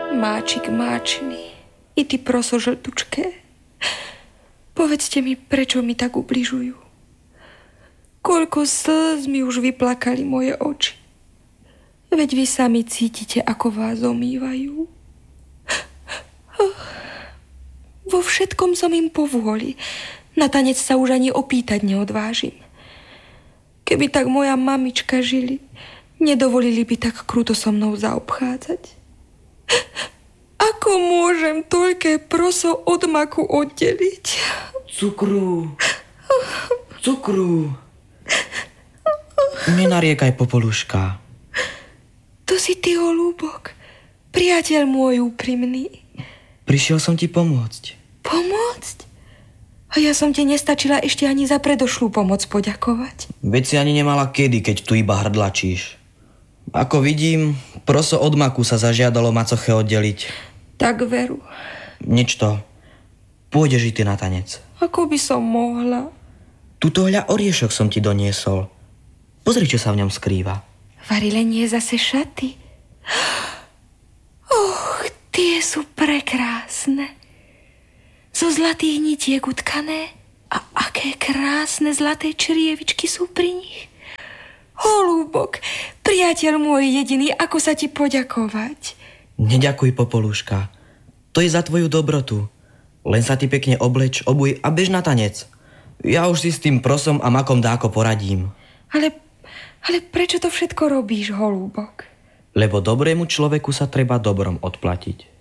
Máčik máčný, i ty proso žltučké. Povedzte mi, prečo mi tak ubližujú. Koľko slz mi už vyplakali moje oči. Veď vy sami cítite, ako vás omývajú. Vo všetkom som im povôli. Na tanec sa už ani opýtať neodvážim. Keby tak moja mamička žili, nedovolili by tak kruto so mnou zaobchádzať. Ako môžem toľké proso od maku oddeliť? Cukru. Nenariekaj, Popoluška. To si ty, holúbok, priateľ môj úprimný. Prišiel som ti pomôcť. Pomôcť? A ja som ti nestačila ešte ani za predošlú pomoc poďakovať. Veď si ani nemala kedy, keď tu iba hrdlačíš. Ako vidím, proso od maku sa zažiadalo macoche oddeliť. Tak veru. Nič to. Pôjdeš i ty na tanec. Ako by som mohla? Tuto hľa oriešok som ti doniesol. Pozri, čo sa v ňom skrýva. Varilenie zase šaty. Tie sú prekrásne. Zo zlatých nitiek utkané. A aké krásne zlaté črievičky sú pri nich. Holúbok, priateľ môj jediný, ako sa ti poďakovať? Neďakuj, Popoluška. To je za tvoju dobrotu. Len sa ty pekne obleč, obuj a bež na tanec. Ja už si s tým prosom a makom dáko poradím. Ale prečo to všetko robíš, holúbok? Lebo dobrému človeku sa treba dobrom odplatiť.